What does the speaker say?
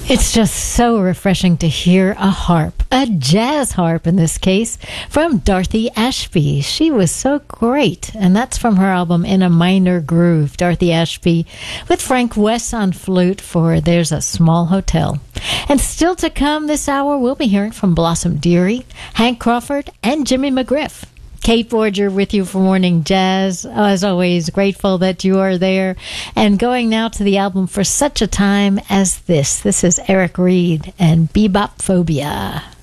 It's just so refreshing to hear a harp, a jazz harp in this case, from Dorothy Ashby. She was so great, and that's from her album In a Minor Groove. Dorothy Ashby with Frank West on flute for There's a Small Hotel. And still to come this hour, we'll be hearing from Blossom Dearie, Hank Crawford, and Jimmy McGriff. Kate Forger with you for Morning Jazz. As always, grateful that you are there. And going now to the album For Such a Time as This. This is Eric Reed and Bebop Phobia.